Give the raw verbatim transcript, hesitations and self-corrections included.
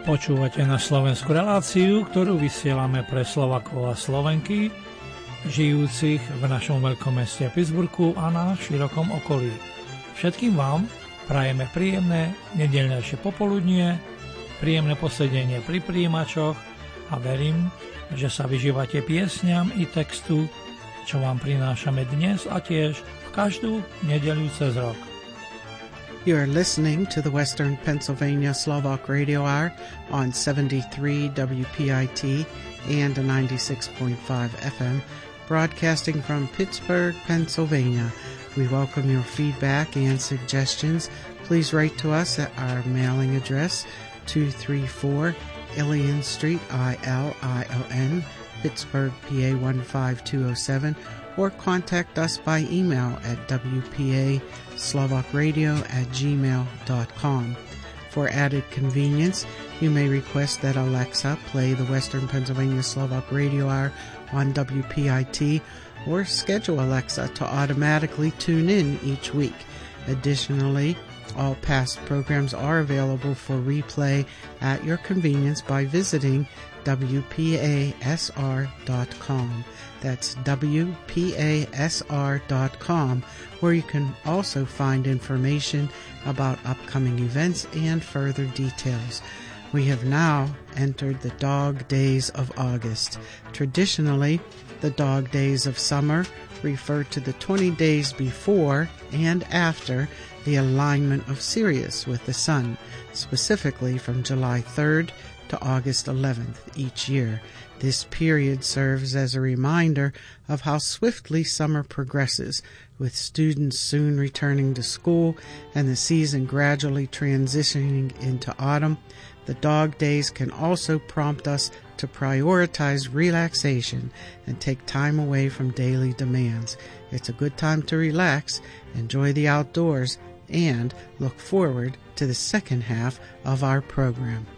Počúvate na slovenskú reláciu, ktorú vysielame pre Slovakov a Slovenky, žijúcich v našom veľkom meste Pittsburghu a na širokom okolí. Všetkým vám prajeme príjemné nedeľnejšie popoludnie, príjemné posedenie pri príjimačoch a verím, že sa vyžívate piesňam i textu, čo vám prinášame dnes a tiež v každú nedeľu cez rok. You are listening to the Western Pennsylvania Slovak Radio Hour on seventy-three W P I T and ninety-six point five F M, broadcasting from Pittsburgh, Pennsylvania. We welcome your feedback and suggestions. Please write to us at our mailing address, two thirty-four Ilion Street, I L I O N, Pittsburgh, P A one five two oh seven, or contact us by email at W P A Slovak Radio at gmail dot com. For added convenience, you may request that Alexa play the Western Pennsylvania Slovak Radio Hour on W P I T, or schedule Alexa to automatically tune in each week. Additionally, all past programs are available for replay at your convenience by visiting W P A S R dot com. That's W P A S R dot com, where you can also find information about upcoming events and further details. We have now entered the dog days of August. Traditionally, the dog days of summer refer to the twenty days before and after the alignment of Sirius with the sun, specifically from July third to August eleventh each year. This period serves as a reminder of how swiftly summer progresses, with students soon returning to school and the season gradually transitioning into autumn. The dog days can also prompt us to prioritize relaxation and take time away from daily demands. It's a good time to relax, enjoy the outdoors, and look forward to the second half of our program.